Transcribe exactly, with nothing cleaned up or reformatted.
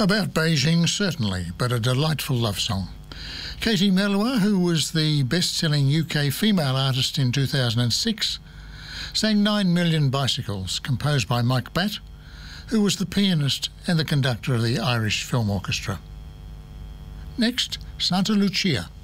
About Beijing, certainly, but a delightful love song. Katie Melua, who was the best-selling U K female artist in two thousand six, sang Nine Million Bicycles, composed by Mike Batt, who was the pianist and the conductor of the Irish Film Orchestra. Next, Santa Lucia.